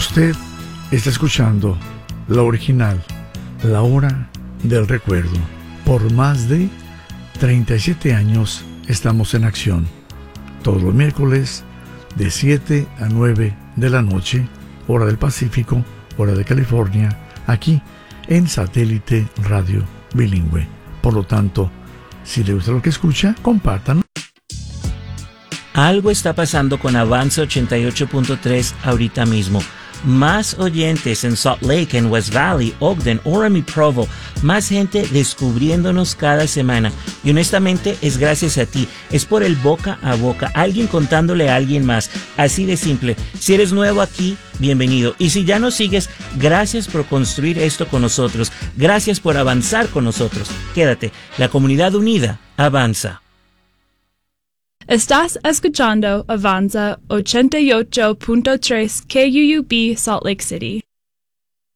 Usted está escuchando la original, La Hora del Recuerdo. Por más de 37 años estamos en acción. Todos los miércoles de 7 a 9 de la noche, hora del Pacífico, hora de California, aquí en Satélite Radio Bilingüe. Por lo tanto, si le gusta lo que escucha, compártanlo. Algo está pasando con Avanza 88.3 ahorita mismo. Más oyentes en Salt Lake, en West Valley, Ogden, Orem y Provo. Más gente descubriéndonos cada semana. Y honestamente es gracias a ti. Es por el boca a boca. Alguien contándole a alguien más. Así de simple. Si eres nuevo aquí, bienvenido. Y si ya nos sigues, gracias por construir esto con nosotros. Gracias por avanzar con nosotros. Quédate. La comunidad unida avanza. Estás escuchando Avanza 88.3 KUUB Salt Lake City.